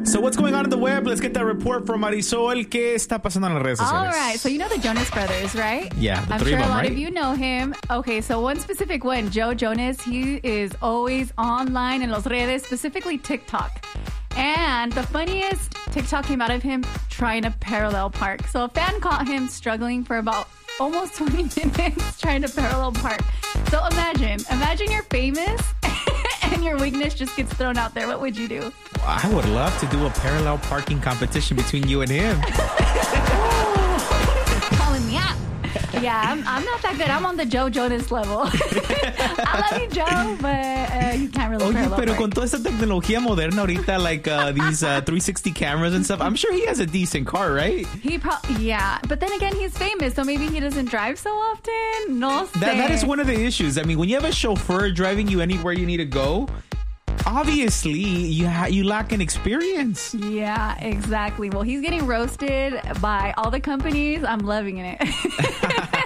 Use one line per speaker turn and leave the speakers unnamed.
So what's going on in the web? Let's get that report from Marisol. ¿Qué está pasando en las redes sociales?
All right. So you know the Jonas Brothers, right?
Yeah, the
I'm
three
sure
of them,
a lot
right?
of you know him. Okay, so one specific one, Joe Jonas, he is always online in los redes, specifically TikTok. And the funniest TikTok came out of him trying to parallel park. So a fan caught him struggling for about almost 20 minutes trying to parallel park. So imagine you're famous and your weakness just gets thrown out there. What would you do?
I would love to do a parallel parking competition between you and him.
Calling me out. Yeah, I'm not that good. I'm on the Joe Jonas level. I love you, Joe, but you can't really
Oye,
parallel
pero
park.
con toda esta tecnología moderna ahorita, like these 360 cameras and stuff, I'm sure he has a decent car, right?
Yeah, but then again, he's famous, so maybe he doesn't drive so often. No sé.
That is one of the issues. I mean, when you have a chauffeur driving you anywhere you need to go, obviously you lack an experience.
Yeah, exactly. Well, he's getting roasted by all the companies. I'm loving it.